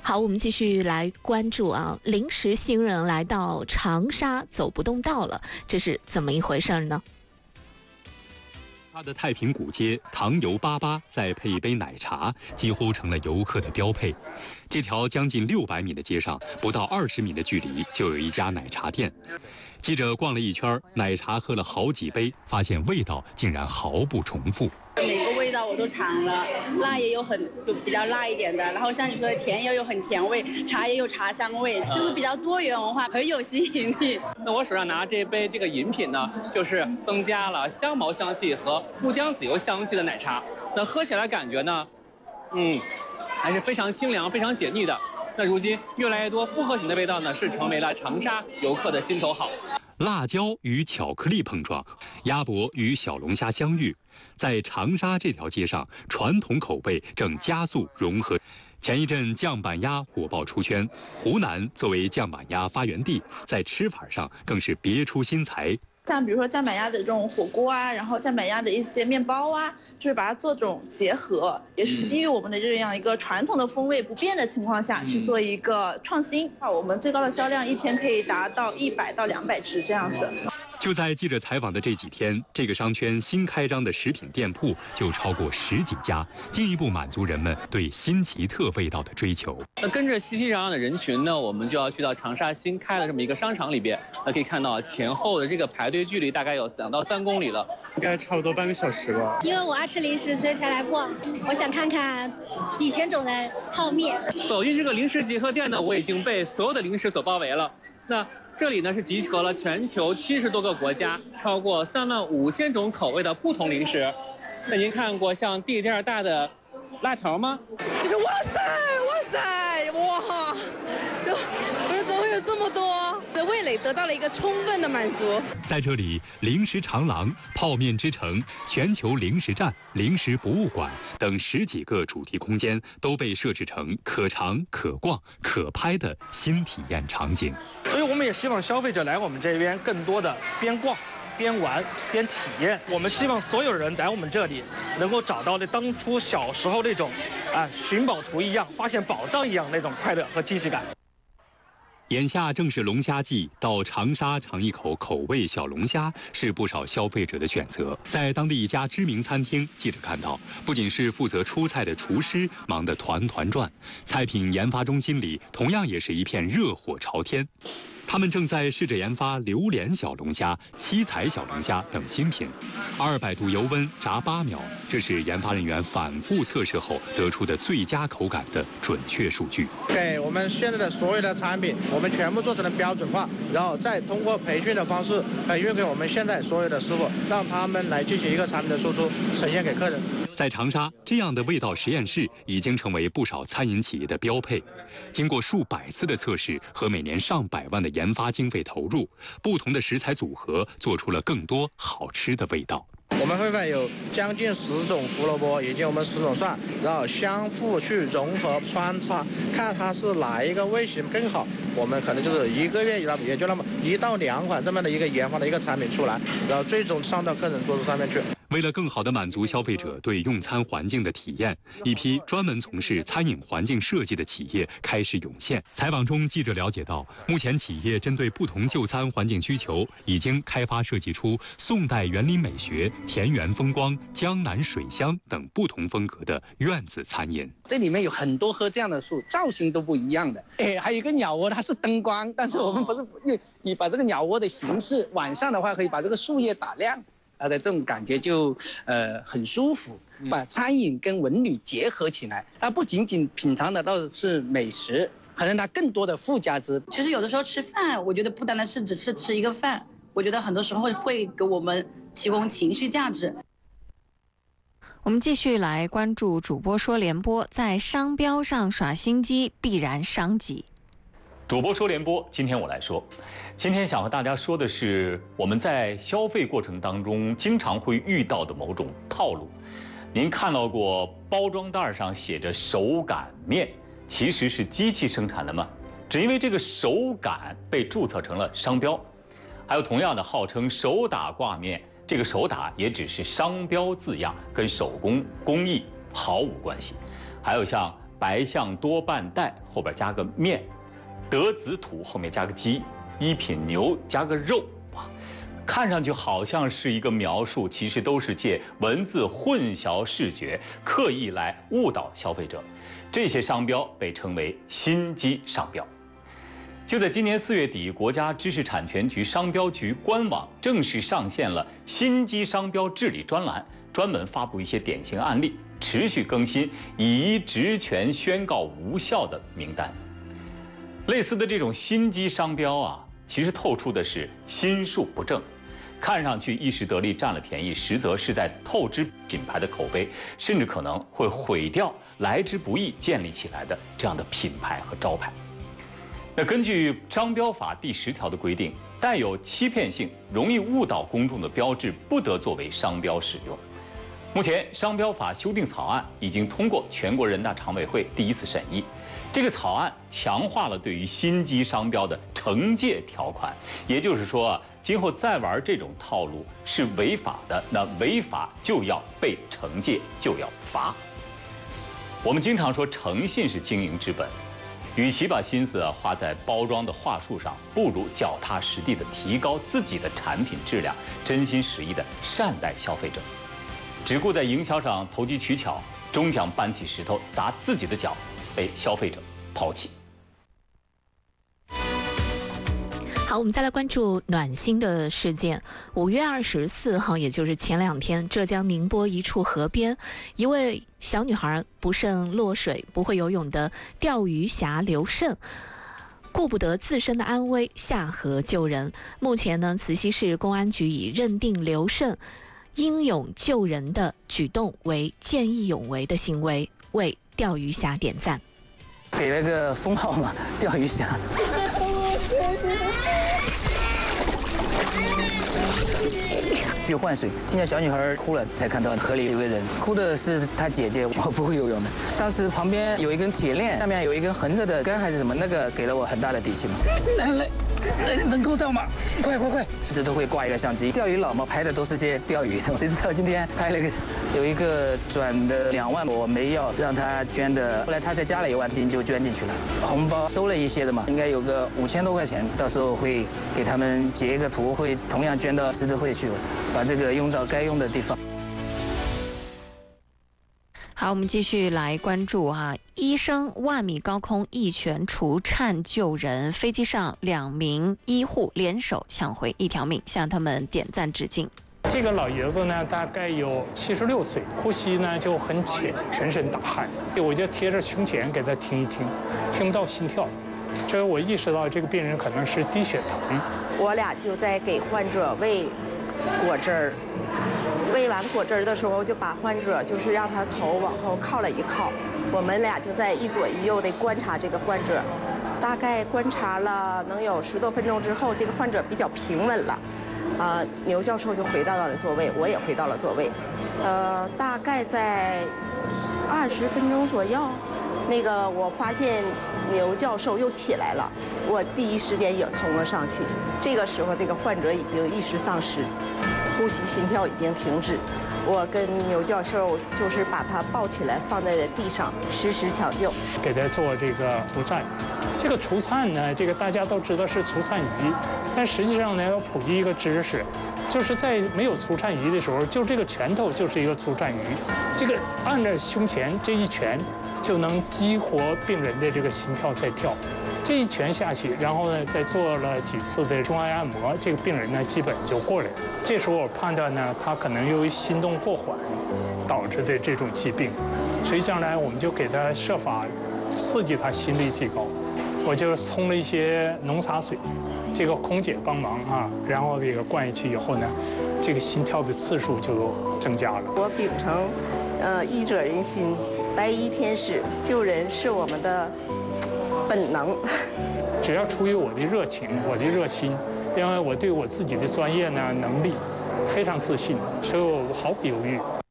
好，我们继续来关注啊，临时行人来到长沙走不动道了，这是怎么一回事呢？ 它的太平古街糖油粑再配一杯奶茶，几乎成了游客的标配。这条将近600米的街上，不到20米的距离就有一家奶茶店。记者逛了一圈，奶茶喝了好几杯，发现味道竟然毫不重复。 每个味道我都尝了，辣也有就比较辣一点的，然后像你说的甜也有很甜味，茶也有茶香味，就是比较多元文化，很有吸引力。 那我手上拿这杯这个饮品呢，就是增加了香茅香气和乌姜子油香气的奶茶。那喝起来感觉呢，还是非常清凉、非常解腻的。那如今越来越多复合型的味道呢，是成为了长沙游客的心头好。 辣椒与巧克力碰撞，鸭脖与小龙虾相遇，在长沙这条街上，传统口味正加速融合。前一阵酱板鸭火爆出圈，湖南作为酱板鸭发源地，在吃法上更是别出心裁。 像比如说酱板鸭的这种火锅啊，然后酱板鸭的一些面包啊，就是把它做这种结合，也是基于我们的这样一个传统的风味不变的情况下去做一个创新。我们最高的销量一天可以达到100到200只这样子。 就在记者采访的这几天，这个商圈新开张的食品店铺就超过10几家，进一步满足人们对新奇特味道的追求。 那跟着熙熙攘攘的人群呢，我们就要去到长沙新开的这么一个商场里边。那可以看到前后的这个排队距离大概有2到3公里了， 应该差不多半个小时吧。 因为我爱吃零食，所以才来逛。我想看看几千种的泡面。 走进这个零食集合店呢，我已经被所有的零食所包围了。那这里呢是集合了全球70多个国家，超过35000种口味的不同零食。那您看过像地垫大的辣条吗？ 就是哇塞，哇！我说怎么会有这么多？的味蕾得到了一个充分的满足。 在这里，零食长廊、泡面之城、全球零食站、零食博物馆等10几个主题空间都被设置成可尝、可逛、可拍的新体验场景。 所以我们也希望消费者来我们这边更多的边逛边玩边体验。我们希望所有人来我们这里能够找到当初小时候那种寻宝图一样、发现宝藏一样那种快乐和惊喜感。 眼下正是龙虾季，到长沙尝一口口味小龙虾是不少消费者的选择。在当地一家知名餐厅，记者看到，不仅是负责出菜的厨师忙得团团转，菜品研发中心里同样也是一片热火朝天。他们正在试着研发榴莲小龙虾、七彩小龙虾等新品。200度油温炸8秒，这是研发人员反复测试后得出的最佳口感的准确数据。 给我们现在的所有的产品，我们全部做成了标准化，然后再通过培训的方式培育给我们现在所有的师傅，让他们来进行一个产品的输出，呈现给客人。 在长沙，这样的味道实验室已经成为不少餐饮企业的标配。经过数百次的测试和每年上百万的研发经费投入，不同的食材组合做出了更多好吃的味道。 我们会有将近10种胡萝卜以及我们10种蒜，然后相互去融合穿插，看它是哪一个味型更好。我们可能就是1个月也就那么1到2款这么的一个研发的一个产品出来，然后最终上到客人桌子上面去。 为了更好地满足消费者对用餐环境的体验，一批专门从事餐饮环境设计的企业开始涌现。采访中，记者了解到，目前企业针对不同就餐环境需求，已经开发设计出宋代园林美学、田园风光、江南水乡等不同风格的院子餐饮。 这里面有很多棵这样的树，造型都不一样的。还有一个鸟窝，它是灯光，但是我们不是你把这个鸟窝的形式，晚上的话可以把这个树叶打亮。它的这种感觉就很舒服，把餐饮跟文旅结合起来，它不仅仅品尝得到的是美食，可能它更多的附加值。 其实有的时候吃饭，我觉得不单单是只是吃一个饭，我觉得很多时候会给我们提供情绪价值。 我们继续来关注主播说联播，在商标上耍心机必然伤己。 主播说联播，今天我来说。今天想和大家说的是我们在消费过程当中经常会遇到的某种套路。您看到过包装袋上写着手擀面，其实是机器生产的吗？只因为这个手擀被注册成了商标。还有同样的号称手打挂面，这个手打也只是商标字样，跟手工工艺毫无关系。还有像白象多半带后边加个面，德子土后面加个鸡，一品牛加个肉啊，看上去好像是一个描述，其实都是借文字混淆视觉，刻意来误导消费者。这些商标被称为心机商标。就在今年4月底，国家知识产权局商标局官网正式上线了心机商标治理专栏，专门发布一些典型案例，持续更新已依职权宣告无效的名单。类似的这种心机商标啊，其实透出的是心术不正，看上去一时得利占了便宜，实则是在透支品牌的口碑，甚至可能会毁掉来之不易建立起来的这样的品牌和招牌。那根据商标法第10条的规定，带有欺骗性、容易误导公众的标志不得作为商标使用。目前，商标法修订草案已经通过全国人大常委会第1次审议。这个草案强化了对于心机商标的惩戒条款，也就是说，今后再玩这种套路是违法的，那违法就要被惩戒，就要罚。我们经常说诚信是经营之本。与其把心思花在包装的话术上，不如脚踏实地地提高自己的产品质量，真心实意地善待消费者。只顾在营销上投机取巧，终将搬起石头砸自己的脚，被消费者抛弃。 好，我们再来关注暖心的事件。5月24号，也就是前2天，浙江宁波一处河边，一位小女孩不慎落水，不会游泳的钓鱼侠刘胜，顾不得自身的安危，下河救人。目前呢，慈溪市公安局已认定刘胜英勇救人的举动为见义勇为的行为，为钓鱼侠点赞。 给了个封号嘛，钓鱼侠。去换水，听见小女孩哭了，才看到河里有个人，哭的是她姐姐，我不会游泳的。当时旁边有一根铁链，下面有一根横着的杆还是什么，那个给了我很大的底气嘛。来，能够到吗？快！这都会挂一个相机，钓鱼佬嘛，拍的都是些钓鱼的。谁知道今天拍了有一个转的2万，我没要让他捐的，后来他再加了1万金就捐进去了。红包收了一些的嘛，应该有个5000多块钱，到时候会给他们截一个图，会同样捐到狮子会去，把这个用到该用的地方。 好，我们继续来关注医生万米高空一拳除颤救人，飞机上2名医护联手抢回1条命，向他们点赞致敬。 这个老爷子呢，大概有76岁，呼吸呢就很浅，全身打汗，我就贴着胸前给他听一听，听不到心跳。这我意识到这个病人可能是低血糖。 我俩就在给患者喂果汁儿。喂完果汁的时候，就把患者就是让他头往后靠了一靠，我们俩就在一左一右的观察这个患者，大概观察了能有10多分钟之后，这个患者比较平稳了，牛教授就回到了座位，我也回到了座位，大概在20分钟左右，那个我发现牛教授又起来了，我第一时间也冲了上去，这个时候这个患者已经意识丧失。呼吸心跳已经停止，我跟牛教授就是把他抱起来放在地上，实时抢救， 给他做这个除颤。这个除颤呢，这个大家都知道是除颤仪，但实际上呢，要普及一个知识，就是在没有除颤仪的时候，就这个拳头就是一个除颤仪，这个按着胸前这一拳，就能激活病人的这个心跳在跳。这一拳下去，然后呢，再做了几次的中按按摩，这个病人呢基本就过来了。这时候我判断呢，他可能由于心动过缓导致的这种疾病，所以将来我们就给他设法刺激他心率提高。我就冲了一些浓茶水，这个空姐帮忙然后这个灌下去以后呢，这个心跳的次数就增加了。 我秉承医者仁心，白衣天使，救人是我们的本能。 只要出于我的热情，我的热心，因为我对我自己的专业呢能力非常自信，所以我毫不犹豫